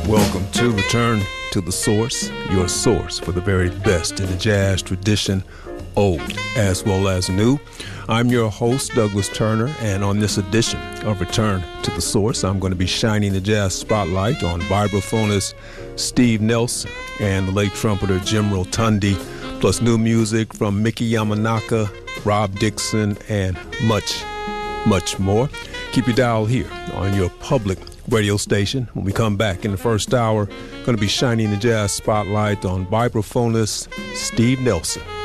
Welcome to Return to the Source, your source for the very best in the jazz tradition, old as well as new. I'm your host, Douglas Turner, and on this edition of Return to the Source, I'm going to be shining the jazz spotlight on vibraphonist Steve Nelson and the late trumpeter Jim Rotundi, plus new music from Mickey Yamanaka, Rob Dixon, and much, much more. Keep your dial here on your public radio station. When we come back in the first hour, going to be shining the jazz spotlight on vibraphonist Steve Nelson.